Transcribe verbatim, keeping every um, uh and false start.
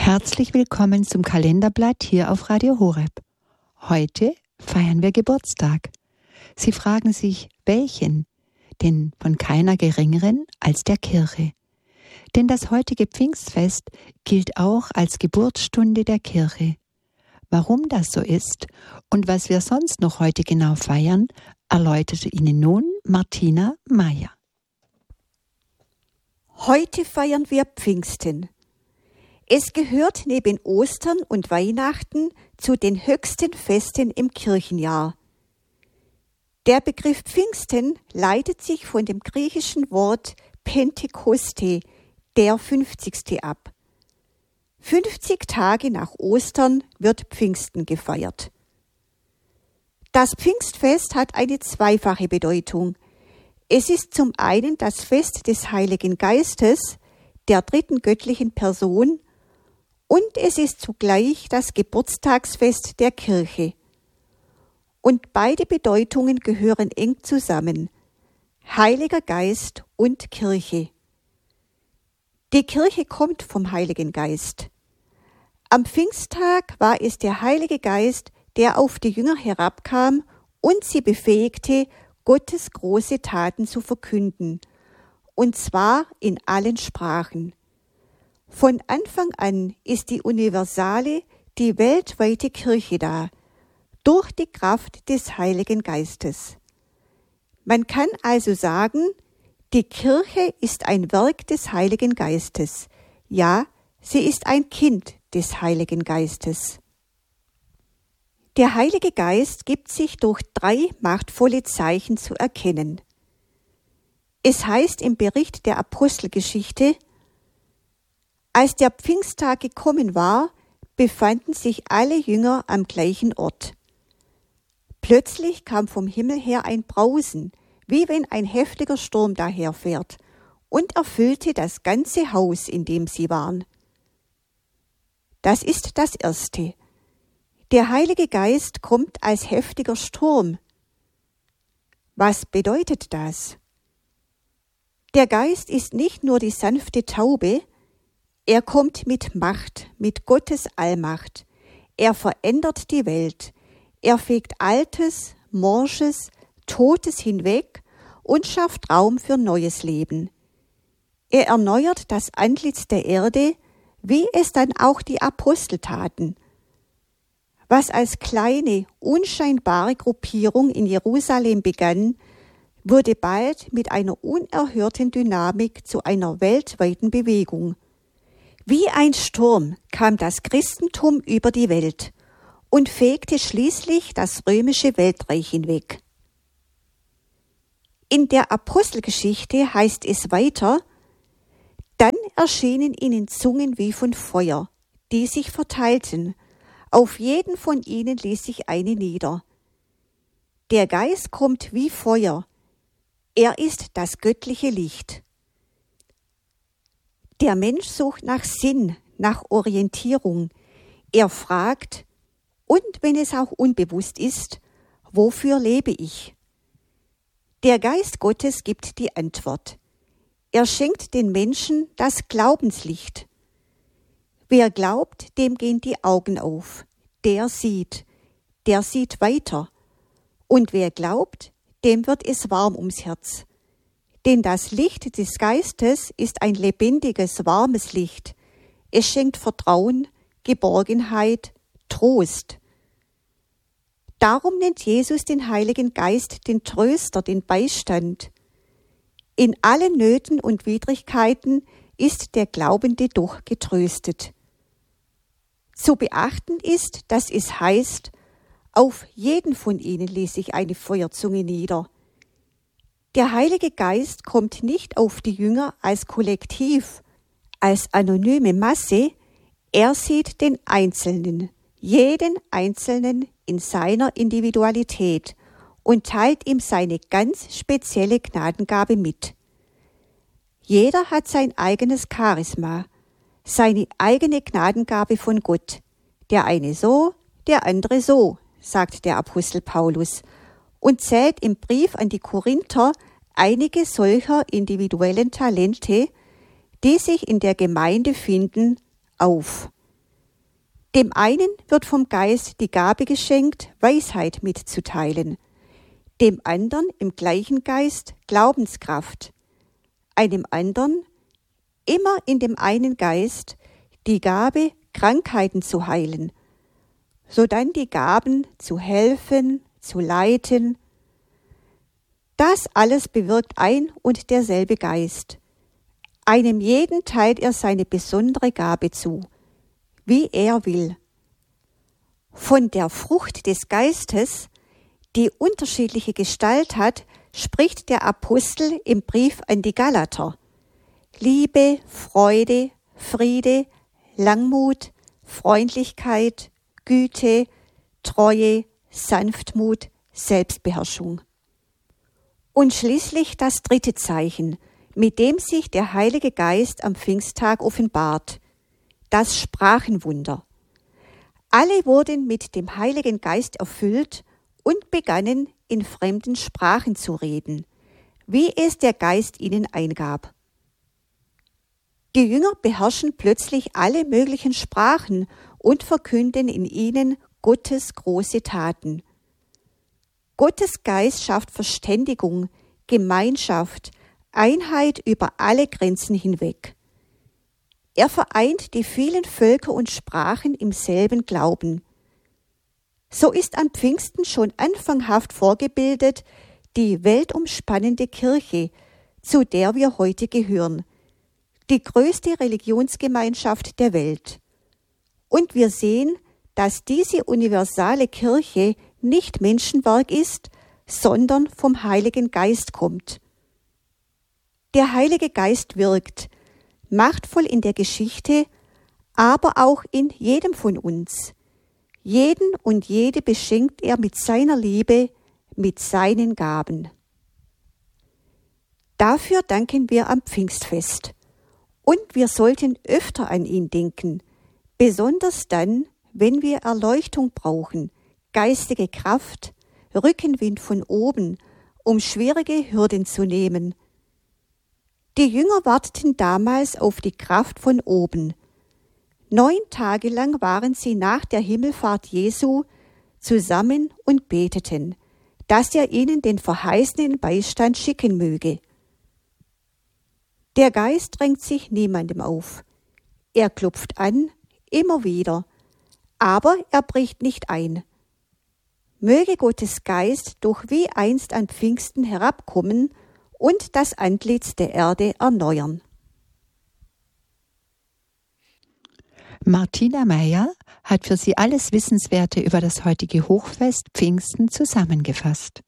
Herzlich willkommen zum Kalenderblatt hier auf Radio Horeb. Heute feiern wir Geburtstag. Sie fragen sich, welchen? Denn von keiner geringeren als der Kirche. Denn das heutige Pfingstfest gilt auch als Geburtsstunde der Kirche. Warum das so ist und was wir sonst noch heute genau feiern, erläuterte Ihnen nun Martina Meyer. Heute feiern wir Pfingsten. Es gehört neben Ostern und Weihnachten zu den höchsten Festen im Kirchenjahr. Der Begriff Pfingsten leitet sich von dem griechischen Wort Pentekoste, der fünfzigste ab. fünfzig Tage nach Ostern wird Pfingsten gefeiert. Das Pfingstfest hat eine zweifache Bedeutung. Es ist zum einen das Fest des Heiligen Geistes, der dritten göttlichen Person, und es ist zugleich das Geburtstagsfest der Kirche. Und beide Bedeutungen gehören eng zusammen: Heiliger Geist und Kirche. Die Kirche kommt vom Heiligen Geist. Am Pfingsttag war es der Heilige Geist, der auf die Jünger herabkam und sie befähigte, Gottes große Taten zu verkünden, und zwar in allen Sprachen. Von Anfang an ist die universale, die weltweite Kirche da, durch die Kraft des Heiligen Geistes. Man kann also sagen, die Kirche ist ein Werk des Heiligen Geistes. Ja, sie ist ein Kind des Heiligen Geistes. Der Heilige Geist gibt sich durch drei machtvolle Zeichen zu erkennen. Es heißt im Bericht der Apostelgeschichte: Als der Pfingsttag gekommen war, befanden sich alle Jünger am gleichen Ort. Plötzlich kam vom Himmel her ein Brausen, wie wenn ein heftiger Sturm daherfährt, und erfüllte das ganze Haus, in dem sie waren. Das ist das Erste. Der Heilige Geist kommt als heftiger Sturm. Was bedeutet das? Der Geist ist nicht nur die sanfte Taube, er kommt mit Macht, mit Gottes Allmacht. Er verändert die Welt. Er fegt Altes, Morsches, Totes hinweg und schafft Raum für neues Leben. Er erneuert das Antlitz der Erde, wie es dann auch die Apostel taten. Was als kleine, unscheinbare Gruppierung in Jerusalem begann, wurde bald mit einer unerhörten Dynamik zu einer weltweiten Bewegung. Wie ein Sturm kam das Christentum über die Welt und fegte schließlich das römische Weltreich hinweg. In der Apostelgeschichte heißt es weiter: Dann erschienen ihnen Zungen wie von Feuer, die sich verteilten. Auf jeden von ihnen ließ sich eine nieder. Der Geist kommt wie Feuer. Er ist das göttliche Licht. Der Mensch sucht nach Sinn, nach Orientierung. Er fragt, und wenn es auch unbewusst ist, wofür lebe ich? Der Geist Gottes gibt die Antwort. Er schenkt den Menschen das Glaubenslicht. Wer glaubt, dem gehen die Augen auf. Der sieht, der sieht weiter. Und wer glaubt, dem wird es warm ums Herz. Denn das Licht des Geistes ist ein lebendiges, warmes Licht. Es schenkt Vertrauen, Geborgenheit, Trost. Darum nennt Jesus den Heiligen Geist den Tröster, den Beistand. In allen Nöten und Widrigkeiten ist der Glaubende doch getröstet. Zu beachten ist, dass es heißt, auf jeden von ihnen ließ sich eine Feuerzunge nieder. Der Heilige Geist kommt nicht auf die Jünger als Kollektiv, als anonyme Masse, er sieht den Einzelnen, jeden Einzelnen in seiner Individualität und teilt ihm seine ganz spezielle Gnadengabe mit. Jeder hat sein eigenes Charisma, seine eigene Gnadengabe von Gott. Der eine so, der andere so, sagt der Apostel Paulus und zählt im Brief an die Korinther einige solcher individuellen Talente, die sich in der Gemeinde finden, auf. Dem einen wird vom Geist die Gabe geschenkt, Weisheit mitzuteilen, dem anderen im gleichen Geist Glaubenskraft, einem anderen, immer in dem einen Geist, die Gabe, Krankheiten zu heilen, sodann die Gaben zu helfen, zu leiten. Das alles bewirkt ein und derselbe Geist. Einem jeden teilt er seine besondere Gabe zu, wie er will. Von der Frucht des Geistes, die unterschiedliche Gestalt hat, spricht der Apostel im Brief an die Galater. Liebe, Freude, Friede, Langmut, Freundlichkeit, Güte, Treue, Sanftmut, Selbstbeherrschung. Und schließlich das dritte Zeichen, mit dem sich der Heilige Geist am Pfingsttag offenbart, das Sprachenwunder. Alle wurden mit dem Heiligen Geist erfüllt und begannen, in fremden Sprachen zu reden, wie es der Geist ihnen eingab. Die Jünger beherrschen plötzlich alle möglichen Sprachen und verkünden in ihnen Gottes große Taten. Gottes Geist schafft Verständigung, Gemeinschaft, Einheit über alle Grenzen hinweg. Er vereint die vielen Völker und Sprachen im selben Glauben. So ist an Pfingsten schon anfanghaft vorgebildet die weltumspannende Kirche, zu der wir heute gehören, die größte Religionsgemeinschaft der Welt. Und wir sehen, dass diese universale Kirche nicht Menschenwerk ist, sondern vom Heiligen Geist kommt. Der Heilige Geist wirkt, machtvoll in der Geschichte, aber auch in jedem von uns. Jeden und jede beschenkt er mit seiner Liebe, mit seinen Gaben. Dafür danken wir am Pfingstfest. Und wir sollten öfter an ihn denken, besonders dann, wenn wir Erleuchtung brauchen, geistige Kraft, Rückenwind von oben, um schwierige Hürden zu nehmen. Die Jünger warteten damals auf die Kraft von oben. Neun Tage lang waren sie nach der Himmelfahrt Jesu zusammen und beteten, dass er ihnen den verheißenen Beistand schicken möge. Der Geist drängt sich niemandem auf. Er klopft an, immer wieder, aber er bricht nicht ein. Möge Gottes Geist doch wie einst an Pfingsten herabkommen und das Antlitz der Erde erneuern. Martina Meyer hat für Sie alles Wissenswerte über das heutige Hochfest Pfingsten zusammengefasst.